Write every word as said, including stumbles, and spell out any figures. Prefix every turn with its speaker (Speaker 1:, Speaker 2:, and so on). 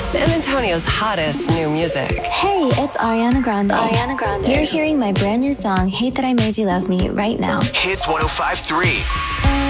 Speaker 1: San Antonio's hottest new music.
Speaker 2: Hey, it's Ariana Grande.
Speaker 3: Ariana Grande.
Speaker 2: You're hearing my brand new song, Hate That I Made You Love Me, right now.
Speaker 4: Hits one oh five point three.